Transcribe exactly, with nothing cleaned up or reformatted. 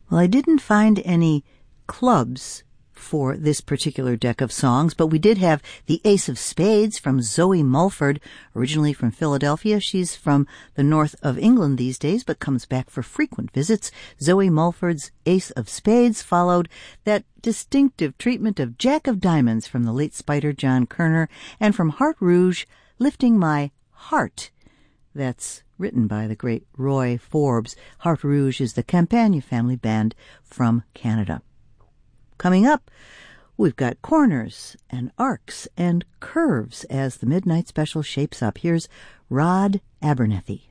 Well, I didn't find any clubs for this particular deck of songs, but we did have the Ace of Spades from Zoe Mulford, originally from Philadelphia. She's from the north of England these days, but comes back for frequent visits. Zoe Mulford's Ace of Spades followed that distinctive treatment of Jack of Diamonds from the late Spider John Kerner, and from Heart Rouge, Lifting My Heart. That's written by the great Roy Forbes. Heart Rouge is the Campagna family band from Canada. Coming up, we've got corners and arcs and curves as the Midnight Special shapes up. Here's Rod Abernethy.